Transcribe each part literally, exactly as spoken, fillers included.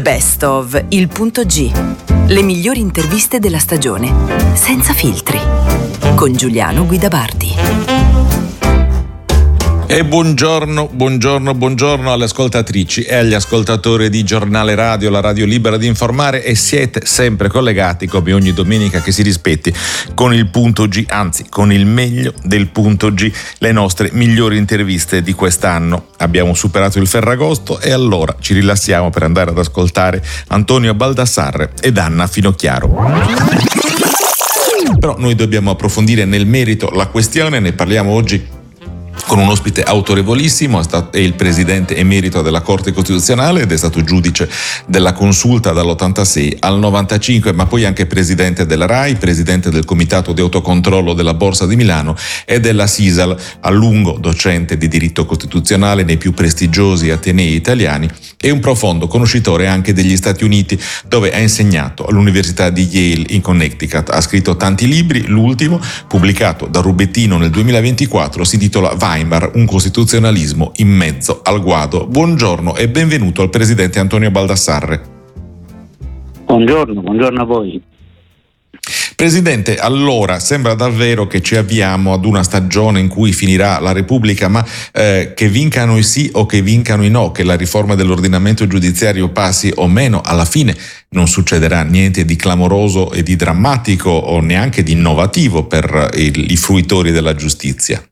Best of Il Punto G. Le migliori interviste della stagione, senza filtri. Con Giuliano Guidabardi. E buongiorno, buongiorno, buongiorno alle ascoltatrici e agli ascoltatori di Giornale Radio, la radio libera di informare, e siete sempre collegati, come ogni domenica che si rispetti, con il Punto G, anzi con il meglio del Punto G, le nostre migliori interviste di quest'anno. Abbiamo superato il Ferragosto e allora ci rilassiamo per andare ad ascoltare Antonio Baldassarre ed Anna Finocchiaro. Però noi dobbiamo approfondire nel merito la questione, ne parliamo oggi con un ospite autorevolissimo. È il presidente emerito della Corte Costituzionale ed è stato giudice della Consulta dall'ottantasei al novantacinque, ma poi anche presidente della RAI, presidente del Comitato di Autocontrollo della Borsa di Milano e della SISAL, a lungo docente di diritto costituzionale nei più prestigiosi atenei italiani e un profondo conoscitore anche degli Stati Uniti, dove ha insegnato all'Università di Yale in Connecticut. Ha scritto tanti libri, l'ultimo, pubblicato da Rubettino nel duemilaventiquattro, si intitola Weimar, un costituzionalismo in mezzo al guado. Buongiorno e benvenuto al presidente Antonio Baldassarre. Buongiorno, buongiorno a voi. Presidente, allora sembra davvero che ci avviamo ad una stagione in cui finirà la Repubblica, ma eh, che vincano i sì o che vincano i no, che la riforma dell'ordinamento giudiziario passi o meno, alla fine non succederà niente di clamoroso e di drammatico o neanche di innovativo per il, i fruitori della giustizia.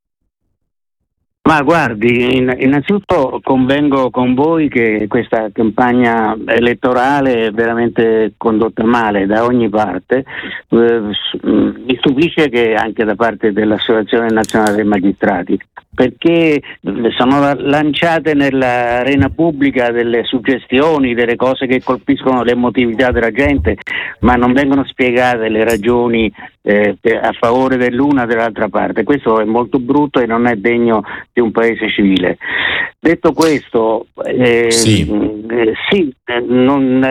Ma guardi, innanzitutto convengo con voi che questa campagna elettorale è veramente condotta male da ogni parte. Eh, mi stupisce che anche da parte dell'Associazione Nazionale dei Magistrati, perché sono lanciate nell'arena pubblica delle suggestioni, delle cose che colpiscono l'emotività della gente, ma non vengono spiegate le ragioni eh, a favore dell'una o dell'altra parte. Questo è molto brutto e non è degno di un paese civile. Detto questo, eh, sì, eh, sì non,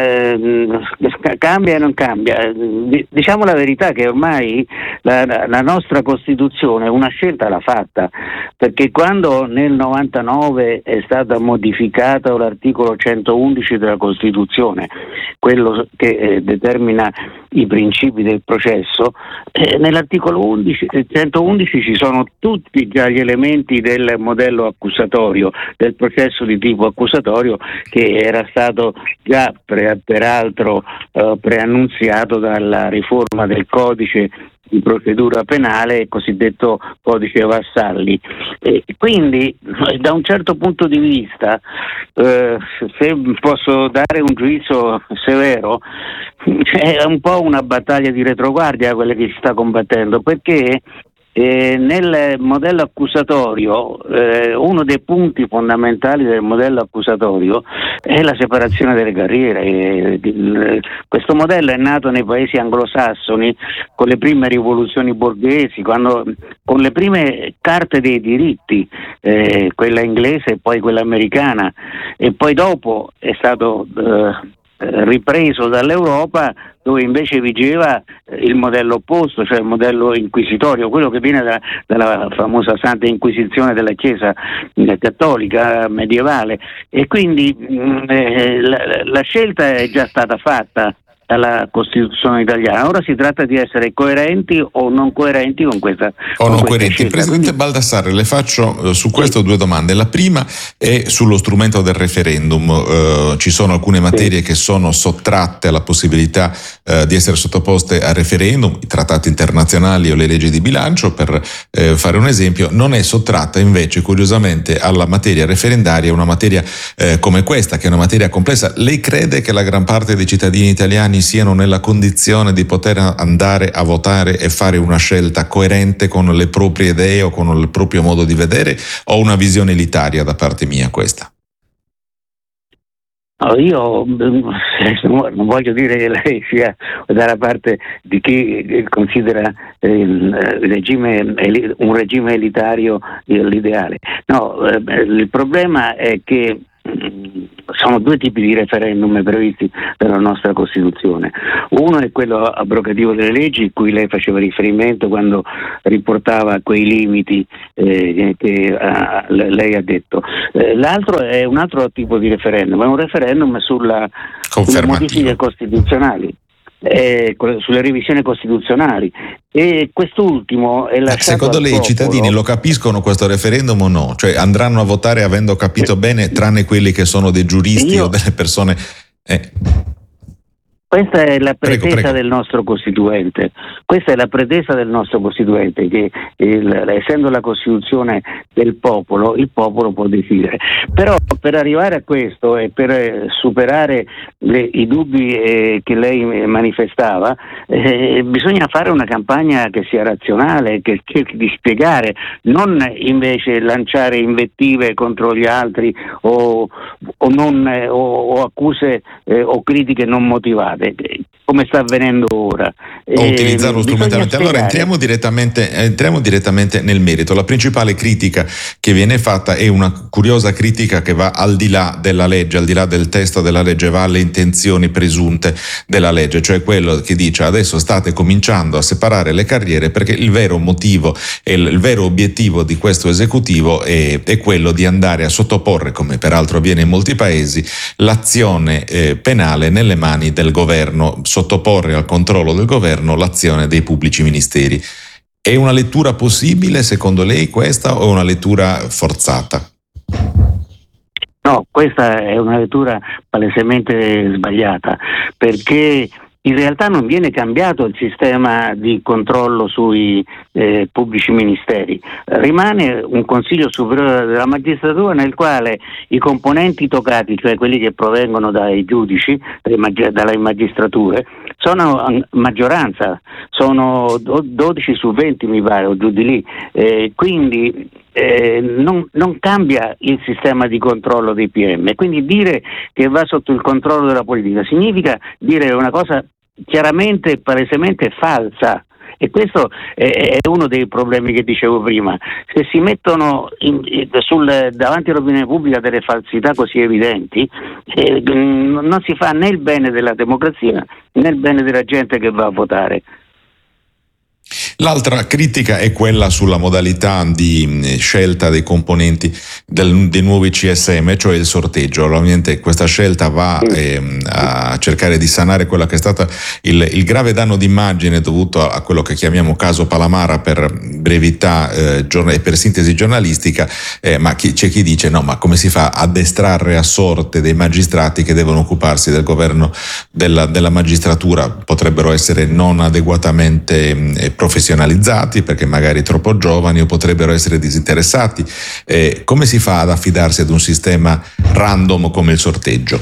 eh, cambia e non cambia. Diciamo la verità che ormai la, la nostra Costituzione una scelta l'ha fatta, perché quando nel novantanove è stata modificata l'articolo centoundici della Costituzione, quello che eh, determina i principi del processo, eh, nell'articolo undici, centoundici ci sono tutti già gli elementi del modello accusatorio, del processo di tipo accusatorio, che era stato già pre, peraltro eh, preannunziato dalla riforma del codice di procedura penale, il cosiddetto codice Vassalli. E quindi da un certo punto di vista, eh, se posso dare un giudizio severo, è un po' una battaglia di retroguardia quella che si sta combattendo, perché Eh, nel modello accusatorio eh, uno dei punti fondamentali del modello accusatorio è la separazione delle carriere. Eh, eh, questo modello è nato nei paesi anglosassoni con le prime rivoluzioni borghesi, quando, con le prime carte dei diritti, eh, quella inglese e poi quella americana, e poi dopo è stato eh, ripreso dall'Europa, dove invece vigeva il modello opposto, cioè il modello inquisitorio, quello che viene da, dalla famosa Santa Inquisizione della Chiesa cattolica medievale. E quindi eh, la, la scelta è già stata fatta dalla Costituzione italiana. Ora si tratta di essere coerenti o non coerenti con questa o con non questa coerenti. scelta. Presidente Quindi, Baldassarre, le faccio eh, su questo sì. due domande. La prima è sullo strumento del referendum. Eh, ci sono alcune materie sì. che sono sottratte alla possibilità eh, di essere sottoposte a referendum, i trattati internazionali o le leggi di bilancio, per eh, fare un esempio. Non è sottratta invece, curiosamente, alla materia referendaria una materia eh, come questa, che è una materia complessa. Lei crede che la gran parte dei cittadini italiani siano nella condizione di poter andare a votare e fare una scelta coerente con le proprie idee o con il proprio modo di vedere, o una visione elitaria da parte mia questa? No, io non voglio dire che lei sia dalla parte di chi considera il regime, un regime elitario l'ideale. No, il problema è che sono due tipi di referendum previsti dalla nostra Costituzione. Uno è quello abrogativo delle leggi, cui lei faceva riferimento quando riportava quei limiti eh, che ah, lei ha detto. Eh, l'altro è un altro tipo di referendum, è un referendum sulla, sulle modifiche costituzionali. Eh, sulle revisioni costituzionali, e quest'ultimo è lasciato secondo lei popolo. I cittadini lo capiscono questo referendum o no? Cioè andranno a votare avendo capito eh. bene, tranne quelli che sono dei giuristi Io... o delle persone eh. Questa è la pretesa prego, prego. del nostro Costituente, questa è la pretesa del nostro Costituente, che il, essendo la Costituzione del popolo, il popolo può decidere. Però per arrivare a questo e per superare le, i dubbi eh, che lei manifestava, eh, bisogna fare una campagna che sia razionale, che cerchi di spiegare, non invece lanciare invettive contro gli altri o, o, non, eh, o, o accuse eh, o critiche non motivate, come sta avvenendo ora. O utilizzarlo strumentalmente. Allora entriamo direttamente, entriamo direttamente nel merito. La principale critica che viene fatta è una curiosa critica che va al di là della legge, al di là del testo della legge, va alle intenzioni presunte della legge, cioè quello che dice adesso state cominciando a separare le carriere perché il vero motivo e il, il vero obiettivo di questo esecutivo è, è quello di andare a sottoporre, come peraltro avviene in molti paesi, l'azione eh, penale nelle mani del governo. Sottoporre al controllo del governo l'azione dei pubblici ministeri. È una lettura possibile secondo lei questa o è una lettura forzata? No, questa è una lettura palesemente sbagliata, perché in realtà non viene cambiato il sistema di controllo sui eh, pubblici ministeri, rimane un Consiglio Superiore della Magistratura nel quale i componenti toccati, cioè quelli che provengono dai giudici, dalle magistrature, sono maggioranza, sono dodici su venti mi pare, o giù di lì, eh, quindi eh, non, non cambia il sistema di controllo dei P M, quindi dire che va sotto il controllo della politica significa dire una cosa chiaramente e palesemente falsa. E questo è uno dei problemi che dicevo prima. Se si mettono in, sul, davanti all'opinione pubblica delle falsità così evidenti, eh, non si fa né il bene della democrazia né il bene della gente che va a votare. L'altra critica è quella sulla modalità di scelta dei componenti del, dei nuovi C S M, cioè il sorteggio. Ovviamente questa scelta va eh, a cercare di sanare quello che è stato il, il grave danno d'immagine dovuto a, a quello che chiamiamo caso Palamara per brevità eh, giorn- e per sintesi giornalistica, eh, ma chi, c'è chi dice no, ma come si fa a destrarre a sorte dei magistrati che devono occuparsi del governo della, della magistratura? Potrebbero essere non adeguatamente eh, professionalizzati perché magari troppo giovani o potrebbero essere disinteressati. Eh, come si fa ad affidarsi ad un sistema random come il sorteggio?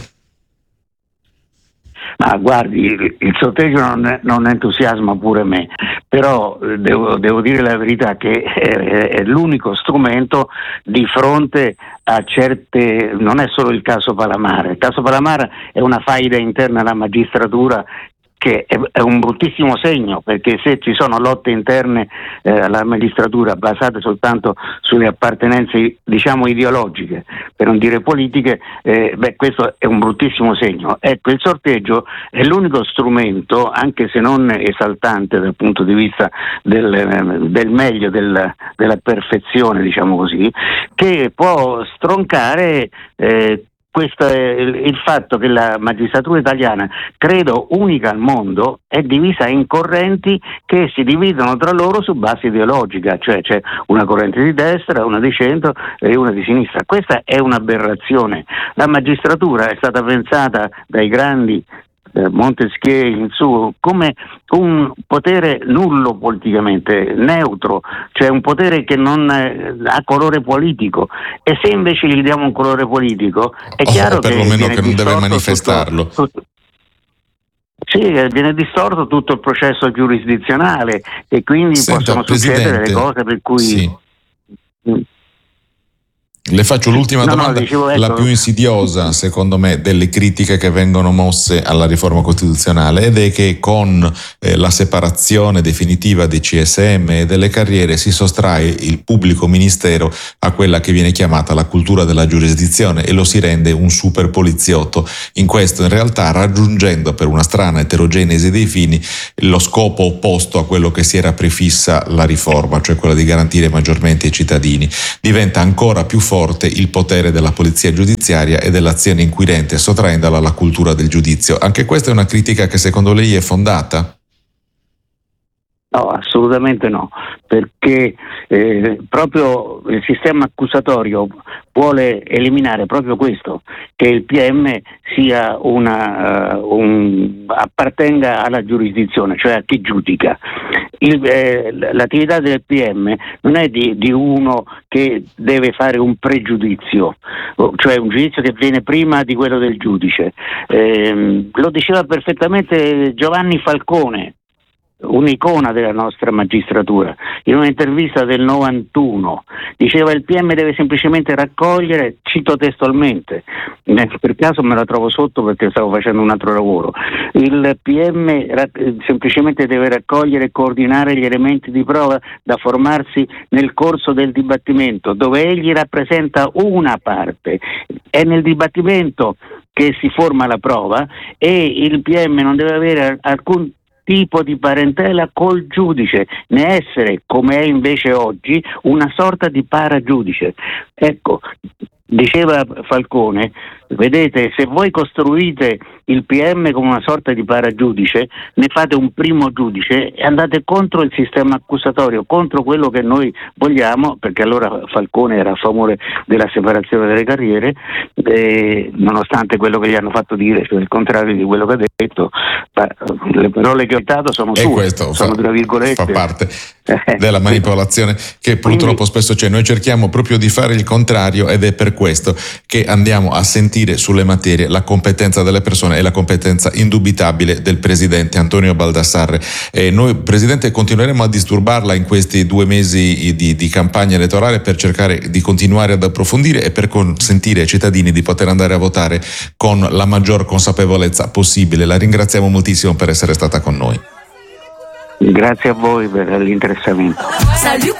Ma guardi, il, il sorteggio non, non entusiasma pure me, però devo, devo dire la verità che è, è l'unico strumento di fronte a certe, non è solo il caso Palamara, il caso Palamara è una faida interna alla magistratura che è un bruttissimo segno, perché se ci sono lotte interne eh, alla magistratura basate soltanto sulle appartenenze, diciamo, ideologiche, per non dire politiche, eh, beh, questo è un bruttissimo segno. Ecco, il sorteggio è l'unico strumento, anche se non esaltante dal punto di vista del, del meglio, del, della perfezione, diciamo così, che può stroncare eh, questo è il fatto che la magistratura italiana, credo unica al mondo, è divisa in correnti che si dividono tra loro su base ideologica, cioè c'è una corrente di destra, una di centro e una di sinistra. Questa è un'aberrazione. La magistratura è stata pensata dai grandi Montesquieu in su come un potere nullo politicamente, neutro, cioè un potere che non ha colore politico, e se invece gli diamo un colore politico è oh, chiaro perlomeno che, che non deve manifestarlo. Tutto, tutto, sì, viene distorto tutto il processo giurisdizionale e quindi Senta, possono succedere le cose per cui sì. Le faccio l'ultima no, domanda, no, dicevo, ecco, la più insidiosa secondo me delle critiche che vengono mosse alla riforma costituzionale, ed è che con eh, la separazione definitiva dei C S M e delle carriere si sottrae il pubblico ministero a quella che viene chiamata la cultura della giurisdizione e lo si rende un super poliziotto. In questo in realtà raggiungendo per una strana eterogenesi dei fini lo scopo opposto a quello che si era prefissa la riforma, cioè quello di garantire maggiormente i cittadini. Diventa ancora più forte il potere della polizia giudiziaria e dell'azione inquirente, sottraendola alla cultura del giudizio. Anche questa è una critica che secondo lei è fondata? No, assolutamente no, perché eh, proprio il sistema accusatorio vuole eliminare proprio questo, che il P M sia una, uh, un, appartenga alla giurisdizione, cioè a chi giudica. Il, eh, l'attività del P M non è di, di uno che deve fare un pregiudizio, cioè un giudizio che viene prima di quello del giudice. Eh, lo diceva perfettamente Giovanni Falcone, un'icona della nostra magistratura, in un'intervista del novantuno diceva: il P M deve semplicemente raccogliere, cito testualmente, per caso me la trovo sotto perché stavo facendo un altro lavoro, il P M ra- semplicemente deve raccogliere e coordinare gli elementi di prova da formarsi nel corso del dibattimento, dove egli rappresenta una parte, è nel dibattimento che si forma la prova e il P M non deve avere alcun tipo di parentela col giudice, né essere, come è invece oggi, una sorta di paragiudice. Ecco, diceva Falcone, vedete, se voi costruite il P M come una sorta di paragiudice, ne fate un primo giudice e andate contro il sistema accusatorio, contro quello che noi vogliamo, perché allora Falcone era a favore della separazione delle carriere, eh, nonostante quello che gli hanno fatto dire, cioè il contrario di quello che ha detto, ma le parole che ho citato sono sue, questo sono fa, tra virgolette. Fa parte della manipolazione che purtroppo Quindi, spesso c'è. Noi cerchiamo proprio di fare il contrario ed è per questo che andiamo a sentire sulle materie la competenza delle persone e la competenza indubitabile del presidente Antonio Baldassarre. E noi, presidente, continueremo a disturbarla in questi due mesi di, di campagna elettorale per cercare di continuare ad approfondire e per consentire ai cittadini di poter andare a votare con la maggior consapevolezza possibile. La ringraziamo moltissimo per essere stata con noi. grazie a voi per l'interessamento. Salut.